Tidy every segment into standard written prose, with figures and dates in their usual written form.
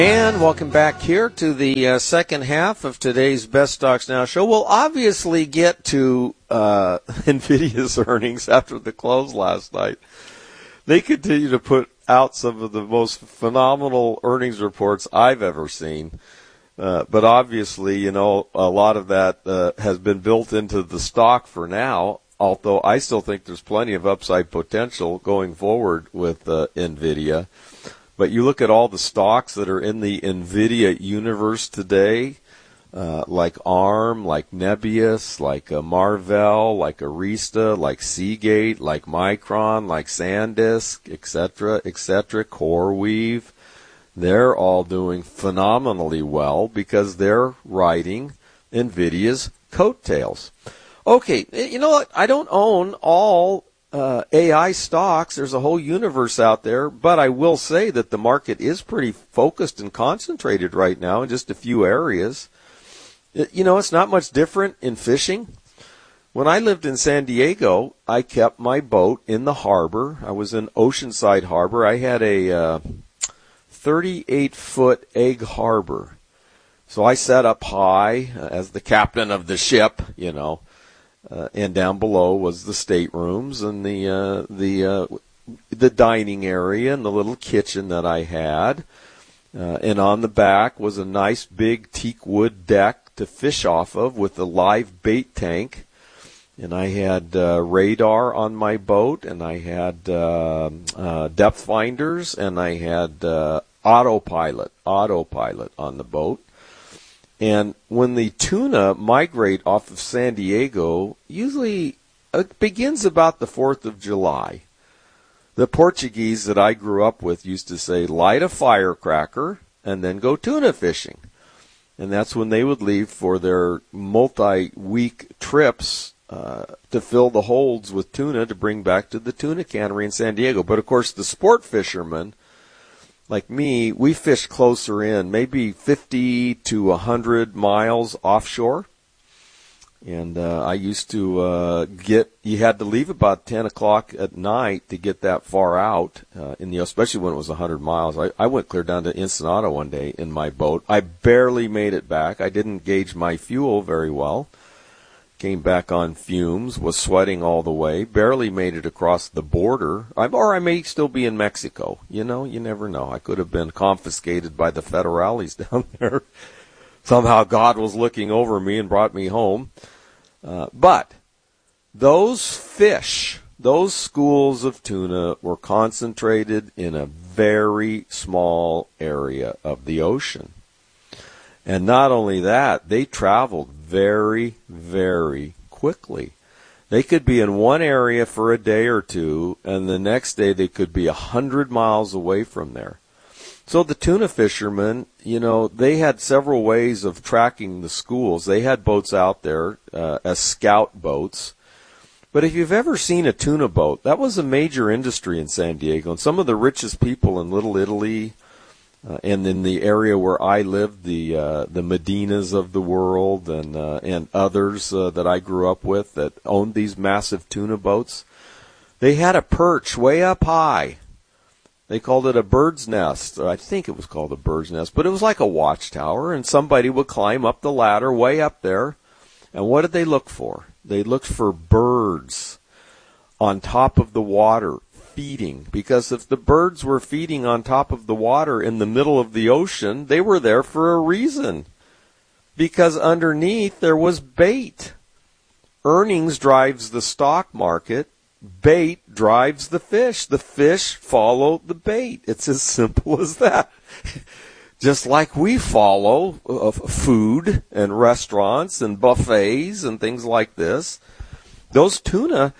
And welcome back here to the second half of today's Best Stocks Now show. We'll obviously get to NVIDIA's earnings after the close last night. They continue to put out some of the most phenomenal earnings reports I've ever seen. But obviously, a lot of that has been built into the stock for now, although I still think there's plenty of upside potential going forward with NVIDIA. But you look at all the stocks that are in the NVIDIA universe today, like ARM, like Nebius, like Marvell, like Arista, like Seagate, like Micron, like SanDisk, etc., CoreWeave. They're all doing phenomenally well because they're riding NVIDIA's coattails. Okay, you know what? I don't own all AI stocks. There's a whole universe out there, but I will say that the market is pretty focused and concentrated right now in just a few areas. It's not much different in fishing. When I lived in San Diego, I kept my boat in the harbor. I was in Oceanside Harbor. I had a 38-foot egg harbor. So I sat up high as the captain of the ship, and down below was the staterooms and the dining area and the little kitchen that I had. And on the back was a nice big teak wood deck to fish off of with a live bait tank. And I had radar on my boat, and I had depth finders, and I had autopilot on the boat. And when the tuna migrate off of San Diego, usually it begins about the 4th of July. The Portuguese that I grew up with used to say, light a firecracker and then go tuna fishing. And that's when they would leave for their multi-week trips to fill the holds with tuna to bring back to the tuna cannery in San Diego. But, of course, the sport fishermen, like me, we fished closer in, maybe 50 to 100 miles offshore. And I used to you had to leave about 10 o'clock at night to get that far out, especially when it was 100 miles. I went clear down to Ensenada one day in my boat. I barely made it back. I didn't gauge my fuel very well. Came back on fumes, was sweating all the way, barely made it across the border, or I may still be in Mexico. You never know. I could have been confiscated by the federales down there. Somehow God was looking over me and brought me home. But those fish, those schools of tuna were concentrated in a very small area of the ocean. And not only that, they traveled very, very quickly. They could be in one area for a day or two, and the next day they could be 100 miles away from there. So the tuna fishermen, they had several ways of tracking the schools. They had boats out there as scout boats. But if you've ever seen a tuna boat, that was a major industry in San Diego. And some of the richest people in Little Italy, and in the area where I lived, the Medinas of the world and others that I grew up with that owned these massive tuna boats, they had a perch way up high. They called it a bird's nest. I think it was called a bird's nest, but it was like a watchtower, and somebody would climb up the ladder way up there. And what did they look for? They looked for birds on top of the water, feeding, because if the birds were feeding on top of the water in the middle of the ocean, they were there for a reason, because underneath there was bait. Earnings drives the stock market. Bait drives the fish follow the bait. It's as simple as that. Just like we follow food and restaurants and buffets and things like this. Those 200,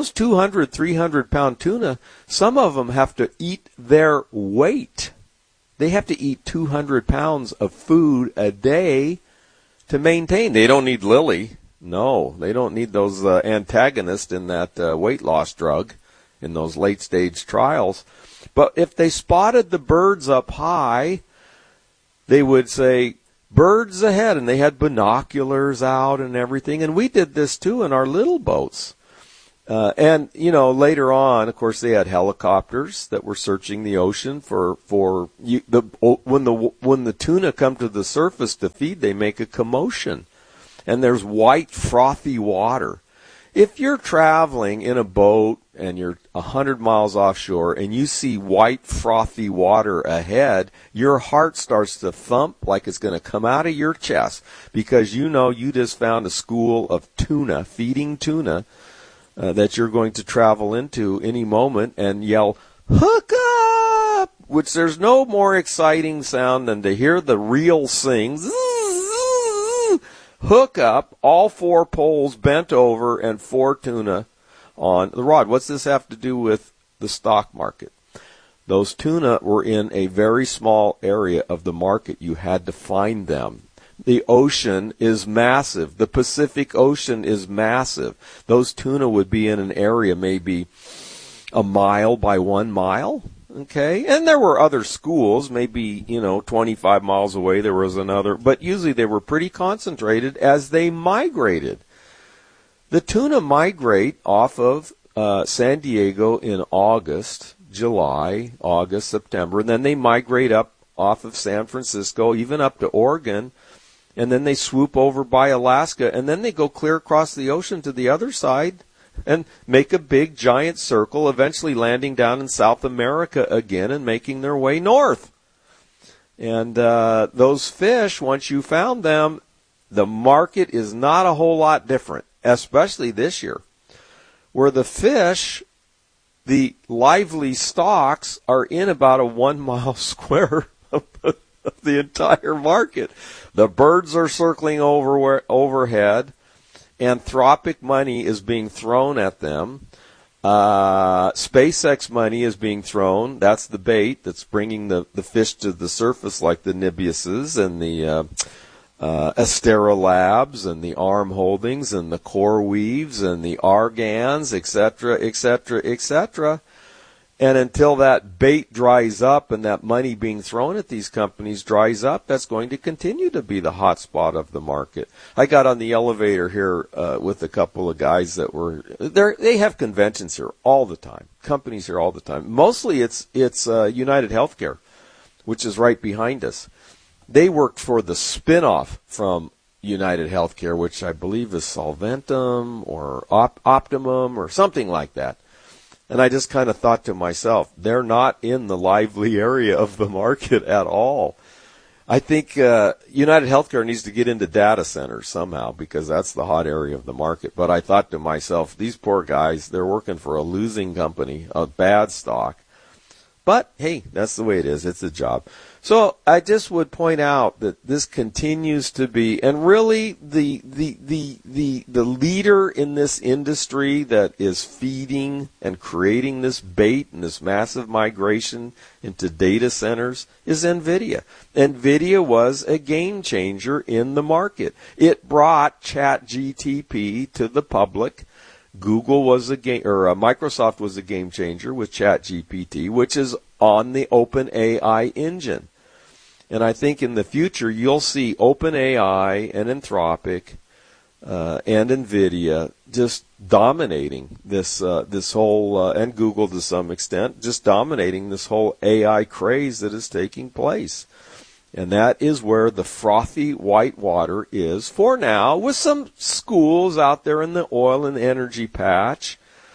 300-pound tuna, some of them have to eat their weight. They have to eat 200 pounds of food a day to maintain. They don't need Lilly. No, they don't need those antagonists in that weight loss drug in those late-stage trials. But if they spotted the birds up high, they would say, birds ahead, and they had binoculars out and everything. And we did this too in our little boats. And later on, of course, they had helicopters that were searching the ocean when the tuna come to the surface to feed, they make a commotion, and there's white frothy water. If you're traveling in a boat and you're 100 miles offshore and you see white frothy water ahead, your heart starts to thump like it's going to come out of your chest, because you just found a school of tuna, feeding tuna, that you're going to travel into any moment, and yell, "Hook up!" Which there's no more exciting sound than to hear the reel sing. Hook up, all 4 poles bent over, and 4 tuna on the rod. What's this have to do with the stock market? Those tuna were in a very small area of the market. You had to find them. The ocean is massive. The Pacific Ocean is massive. Those tuna would be in an area maybe a mile by 1 mile. Okay. And there were other schools, maybe, 25 miles away there was another, but usually they were pretty concentrated as they migrated. The tuna migrate off of San Diego in July, August, September, and then they migrate up off of San Francisco, even up to Oregon, and then they swoop over by Alaska, and then they go clear across the ocean to the other side and make a big giant circle, eventually landing down in South America again and making their way north. And those fish, once you found them, the market is not a whole lot different, especially this year, where the fish, the lively stocks, are in about a 1 mile square of the entire market. The birds are circling overhead. Anthropic money is being thrown at them. SpaceX money is being thrown. That's the bait that's bringing the fish to the surface, like the Nibiuses and the Astera Labs and the Arm Holdings and the Core Weaves and the Argans, etc., etc., etc. And until that bait dries up and that money being thrown at these companies dries up, that's going to continue to be the hot spot of the market. I got on the elevator here with a couple of guys that were there. They have conventions here all the time, companies here all the time. Mostly it's United Healthcare, which is right behind us. They worked for the spinoff from United Healthcare, which I believe is Solventum or Optimum or something like that. And I just kind of thought to myself, they're not in the lively area of the market at all. I think United Healthcare needs to get into data centers somehow, because that's the hot area of the market. But I thought to myself, these poor guys, they're working for a losing company, a bad stock. But, hey, that's the way it is. It's a job. So I just would point out that this continues to be, and really the leader in this industry that is feeding and creating this bait and this massive migration into data centers is NVIDIA. NVIDIA was a game changer in the market. It brought ChatGPT to the public. Google was Microsoft was a game changer with ChatGPT, which is on the OpenAI engine. And I think in the future you'll see OpenAI and Anthropic and NVIDIA just dominating this whole and Google to some extent, just dominating this whole AI craze that is taking place. And that is where the frothy white water is for now, with some schools out there in the oil and energy patch.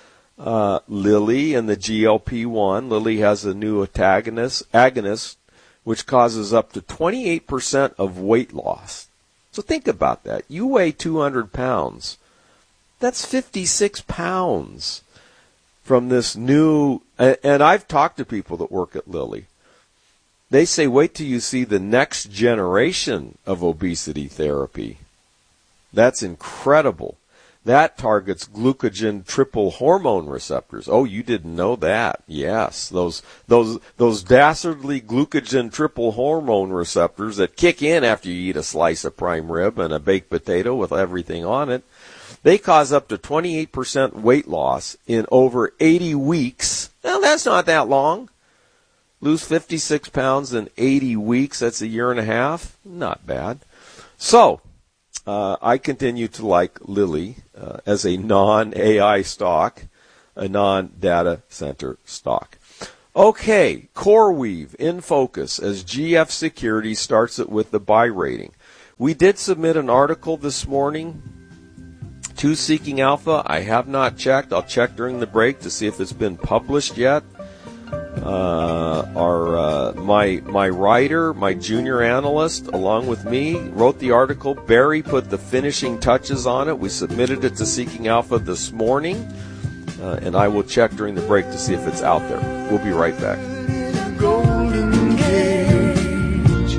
Lilly and the GLP-1. Lilly has a new agonist, which causes up to 28% of weight loss. So think about that. You weigh 200 pounds. That's 56 pounds from this new, and I've talked to people that work at Lilly. They say, wait till you see the next generation of obesity therapy. That's incredible. That targets glucagon triple hormone receptors. Oh, you didn't know that? Yes, those dastardly glucagon triple hormone receptors that kick in after you eat a slice of prime rib and a baked potato with everything on it. They cause up to 28% weight loss in over 80 weeks. Now, that's not that long. Lose 56 pounds in 80 weeks. That's a year and a half. Not bad. So, I continue to like Lilly as a non-AI stock, a non-data center stock. Okay, CoreWeave in focus as GF Securities starts it with the buy rating. We did submit an article this morning to Seeking Alpha. I have not checked. I'll check during the break to see if it's been published yet. My writer, my junior analyst, along with me, wrote the article. Barry put the finishing touches on it. We submitted it to Seeking Alpha this morning, and I will check during the break to see if it's out there. We'll be right back. Golden Gate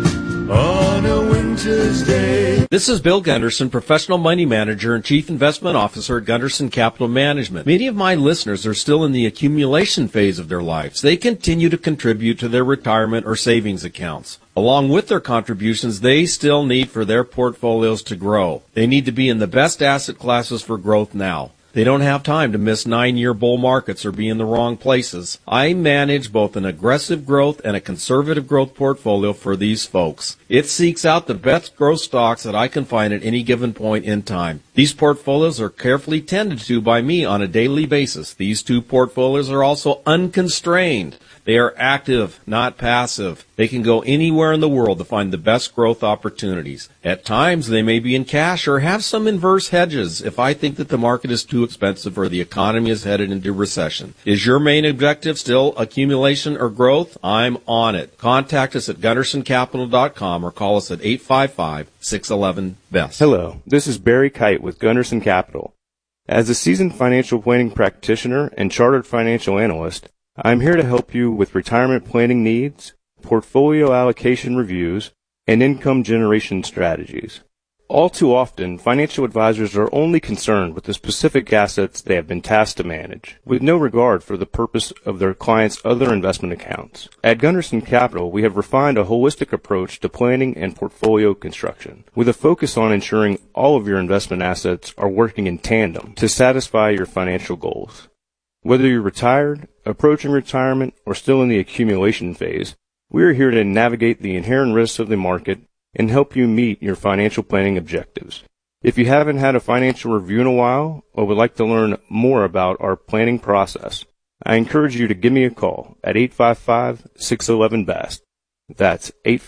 on a winter's day. This is Bill Gunderson, Professional Money Manager and Chief Investment Officer at Gunderson Capital Management. Many of my listeners are still in the accumulation phase of their lives. They continue to contribute to their retirement or savings accounts. Along with their contributions, they still need for their portfolios to grow. They need to be in the best asset classes for growth now. They don't have time to miss 9-year bull markets or be in the wrong places. I manage both an aggressive growth and a conservative growth portfolio for these folks. It seeks out the best growth stocks that I can find at any given point in time. These portfolios are carefully tended to by me on a daily basis. These two portfolios are also unconstrained. They are active, not passive. They can go anywhere in the world to find the best growth opportunities. At times, they may be in cash or have some inverse hedges if I think that the market is too expensive or the economy is headed into recession. Is your main objective still accumulation or growth? I'm on it. Contact us at GundersonCapital.com or call us at 855-611-BEST. Hello, this is Barry Kite with Gunderson Capital. As a seasoned financial planning practitioner and chartered financial analyst, I'm here to help you with retirement planning needs, portfolio allocation reviews, and income generation strategies. All too often, financial advisors are only concerned with the specific assets they have been tasked to manage, with no regard for the purpose of their clients' other investment accounts. At Gunderson Capital, we have refined a holistic approach to planning and portfolio construction, with a focus on ensuring all of your investment assets are working in tandem to satisfy your financial goals. Whether you're retired, approaching retirement, or still in the accumulation phase, we are here to navigate the inherent risks of the market and help you meet your financial planning objectives. If you haven't had a financial review in a while or would like to learn more about our planning process, I encourage you to give me a call at 855-611-BEST. That's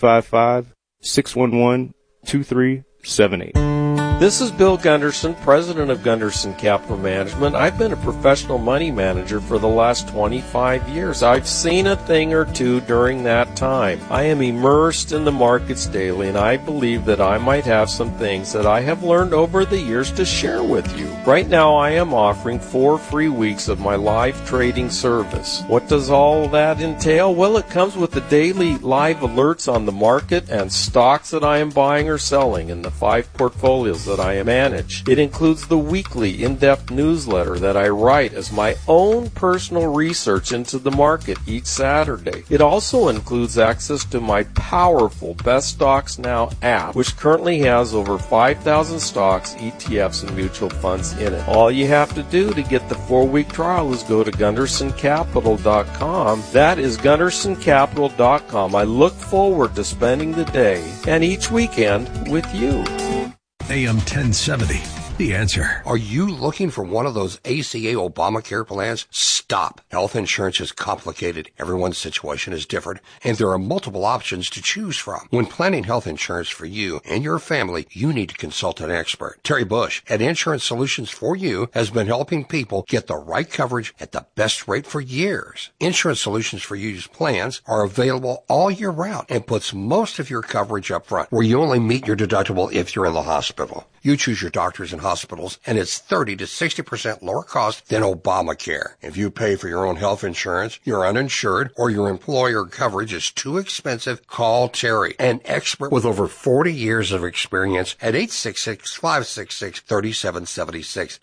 855-611-2378. This is Bill Gunderson, president of Gunderson Capital Management. I've been a professional money manager for the last 25 years. I've seen a thing or two during that time. I am immersed in the markets daily, and I believe that I might have some things that I have learned over the years to share with you. Right now, I am offering 4 free weeks of my live trading service. What does all that entail? Well, it comes with the daily live alerts on the market and stocks that I am buying or selling in the 5 portfolios that I manage. It includes the weekly in-depth newsletter that I write as my own personal research into the market each Saturday. It also includes access to my powerful Best Stocks Now app, which currently has over 5,000 stocks, ETFs, and mutual funds in it. All you have to do to get the 4-week trial is go to GundersonCapital.com. That is GundersonCapital.com. I look forward to spending the day and each weekend with you. AM 1070, The Answer. Are you looking for one of those ACA Obamacare plans? Stop. Health insurance is complicated. Everyone's situation is different, and there are multiple options to choose from. When planning health insurance for you and your family, you need to consult an expert. Terry Bush at Insurance Solutions for You has been helping people get the right coverage at the best rate for years. Insurance Solutions for You's plans are available all year round and puts most of your coverage up front, where you only meet your deductible if you're in the hospital. You choose your doctors and hospitals, and it's 30 to 60% lower cost than Obamacare. If you pay for your own health insurance, you're uninsured, or your employer coverage is too expensive, call Terry, an expert with over 40 years of experience at 866-566-3776,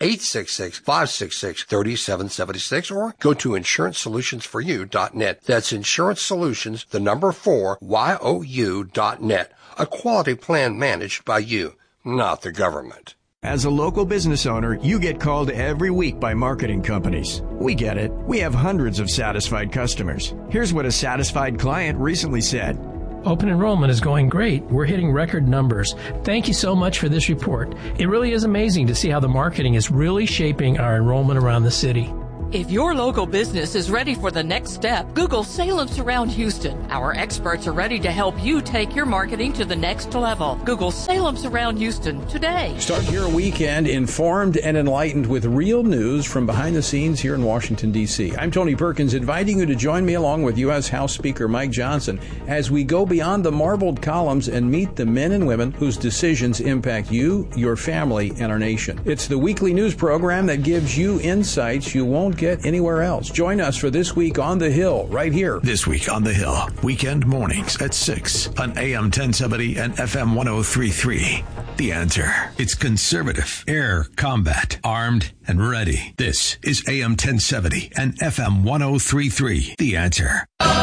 866-566-3776, or go to InsuranceSolutionsForYou.net. That's Insurance Solutions, the number 4, YOU.net. A quality plan managed by you, not the government. As a local business owner, you get called every week by marketing companies. We get it. We have hundreds of satisfied customers. Here's what a satisfied client recently said. Open enrollment is going great. We're hitting record numbers. Thank you so much for this report. It really is amazing to see how the marketing is really shaping our enrollment around the city. If your local business is ready for the next step, Google Salem Surround Houston. Our experts are ready to help you take your marketing to the next level. Google Salem Surround Houston today. Start your weekend informed and enlightened with real news from behind the scenes here in Washington, D.C. I'm Tony Perkins, inviting you to join me along with U.S. House Speaker Mike Johnson as we go beyond the marbled columns and meet the men and women whose decisions impact you, your family, and our nation. It's the weekly news program that gives you insights you won't get anywhere else. Join us for This Week on the Hill, right here. This Week on the Hill, weekend mornings at 6 on AM 1070 and FM 1033. The Answer. It's conservative, air combat, armed and ready. This is AM 1070 and FM 1033. The Answer.